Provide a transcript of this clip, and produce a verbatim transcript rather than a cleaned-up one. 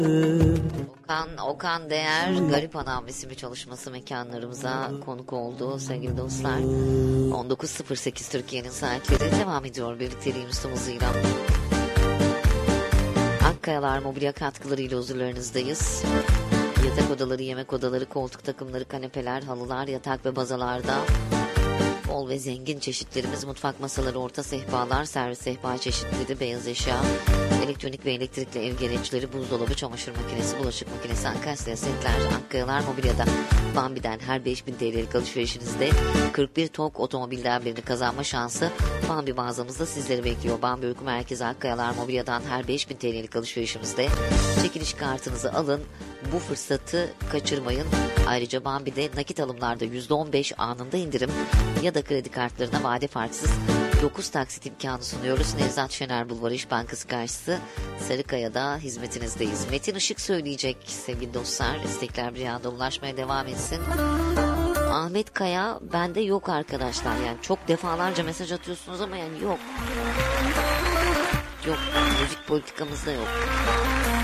Okan, Okan Değer Garip Anam isimli çalışması mekanlarımıza konuk oldu sevgili dostlar. on dokuz sıfır sekiz Türkiye'nin saatleri devam ediyor birlikteliğimiz tüm hızıyla. Akkayalar mobilya katkılarıyla huzurlarınızdayız. Yatak odaları, yemek odaları, koltuk takımları, kanepeler, halılar, yatak ve bazalarda bol ve zengin çeşitlerimiz, mutfak masaları, orta sehpalar, servis sehpa çeşitleri, beyaz eşya, elektronik ve elektrikli ev gereçleri, buzdolabı, çamaşır makinesi, bulaşık makinesi, Akasya setler, Akkayalar Mobilya'da. Bambi'den her beş bin T L'lik alışverişinizde kırk bir TOG otomobilden birini kazanma şansı Bambi mağazamızda sizleri bekliyor. Bambi Uyku Merkezi Akkayalar Mobilya'dan her beş bin T L'lik alışverişimizde çekiliş kartınızı alın. Bu fırsatı kaçırmayın. Ayrıca Bambi'de nakit alımlarda yüzde on beş anında indirim ya da kredi kartlarına vade farksız dokuz taksit imkanı sunuyoruz. Nevzat Şener Bulvarı İş Bankası karşısı Sarıkaya'da hizmetinizdeyiz. Metin Işık söyleyecek sevgili dostlar. İstekler bir anda ulaşmaya devam etsin. Ahmet Kaya bende yok arkadaşlar. Yani çok defalarca mesaj atıyorsunuz ama yani yok. Yok. Müzik politikamızda yok.